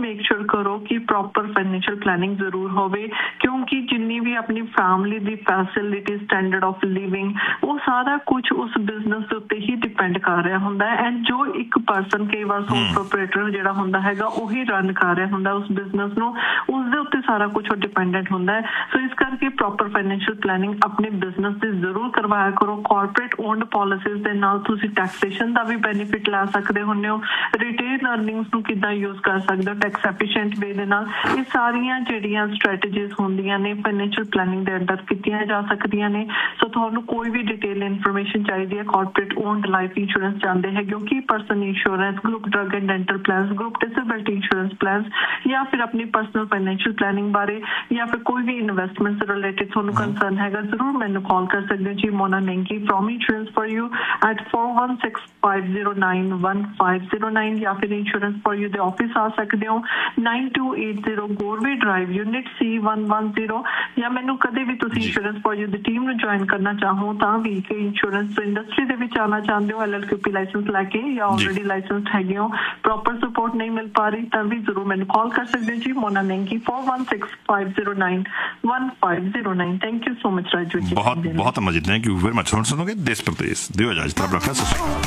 Make sure ਕਰੋ ਕਿ proper financial planning ਜ਼ਰੂਰ ਹੋਵੇ, ਕਿਉਂਕਿ ਜਿੰਨੀ ਵੀ ਆਪਣੀ family the facility, standard of living, ਉਹ ਸਾਰਾ ਕੁਝ ਉਸ ਬਿਜ਼ਨਸ ਦੇ ਉੱਤੇ ਹੀ ਡਿਪੈਂਡ ਕਰ ਰਿਹਾ ਹੁੰਦਾ ਹੈ। ਐਂਡ ਜੋ ਇੱਕ ਪਰਸਨ ਕਈ ਵਾਰ ਸੋਲ ਪ੍ਰੋਪਰਾਈਟਰ ਜਿਹੜਾ ਹੁੰਦਾ ਹੈਗਾ ਉਹੀ ਰਨ ਕਰ ਰਿਹਾ ਹੁੰਦਾ ਉਸ ਬਿਜ਼ਨਸ ਨੂੰ, ਉਸ ਦੇ ਉੱਤੇ ਸਾਰਾ ਕੁਝ ਉਹ ਡਿਪੈਂਡੈਂਟ ਹੁੰਦਾ ਹੈ। ਸੋ ਇਸ ਕਰਕੇ ਪ੍ਰੋਪਰ ਫਾਈਨੈਂਸ਼ੀਅਲ ਪਲੈਨਿੰਗ ਆਪਣੇ ਬਿਜ਼ਨਸ ਦੀ ਜ਼ਰੂਰ ਕਰਵਾਇਆ ਕਰੋ। ਕਾਰਪੋਰੇਟ ਓਨਡ ਪਾਲਿਸੀਜ਼ ਦੇ ਨਾਲ ਤੁਸੀਂ ਟੈਕਸੇਸ਼ਨ ਦਾ ਵੀ ਬੈਨੀਫਿਟ ਲੈ ਸਕਦੇ ਹੁੰਦੇ ਹੋ, ਰਿਟੇਨ ਅਰਨਿੰਗਸ ਨੂੰ ਕਿੱਦਾਂ ਯੂਜ਼ ਕਰ ਸਕਦੇ ਹੋ ਟੈਕਸ ਐਫੀਸ਼ੀਐਂਟ ਵੇ ਦੇ ਨਾਲ। ਇਹ ਸਾਰੀਆਂ ਜਿਹੜੀਆਂ ਸਟ੍ਰੈਟਜੀਜ਼ ਹੁੰਦੀਆਂ ਨੇ ਫਾਈਨੈਂਸ਼ੀਅਲ ਪਲੈਨਿੰਗ ਦੇ ਅੰਡਰ ਕੀਤੀਆਂ ਜਾ ਸਕਦੀਆਂ ਨੇ। ਸੋ ਤੁਹਾਨੂੰ ਕੋਈ ਵੀ ਡਿਟੇਲ ਇਨਫੋਰਮੇਸ਼ਨ ਚਾਹੀਦੀ ਹੈ, ਕਾਰਪੋਰੇਟ ਓਨਡ ਲਾਈਫ ਇੰਸ਼ੋਰੈਂਸ ਚਾਹੁੰਦੇ ਹੈ ਕਿਉਂਕਿ personal insurance, group drug and dental plans, group disability insurance plan, या फिर अपनी पर्सनल फाइनेंशियल प्लानिंग बारे, या फिर कोई भी इन्वेस्टमेंट से रिलेटेड थोड़ा कंसर्न है, जरूर मैंने कॉल कर सकते हो जी। Mona नेंगी from insurance for you eight 4165091509, या फिर insurance for you they office आ सकते हो 9280 गोरवे ड्राइव यूनिट C110, या मैनू कदे भी तुसी insurance for you the team ਨੂੰ ज्वाइन करना चाहो ਤਾਂ ਵੀ ਕਿ ਇੰਸ਼ੋਰੈਂਸ ਇੰਡਸਟਰੀ ਦੇ ਵਿੱਚ ਆਉਣਾ ਚਾਹੁੰਦੇ ਹੋ LLQP ਲਾਇਸੈਂਸ ਲੈ ਕੇ ਜਾਂ ਆਲਰੇਡੀ ਲਾਇਸੈਂਸਡ ਹੈਗੇ ਹੋ, ਪ੍ਰੋਪਰ ਸਪੋਰਟ नहीं मिल पा रही, तब भी जरूर मैंने कॉल कर सकते जी। Mona नेंगी 4165091509। Thank you so much Raju ji. बहुत बहुत Majid, thank you very much. सुनोगे देश प्रदेश दियो इजाजत।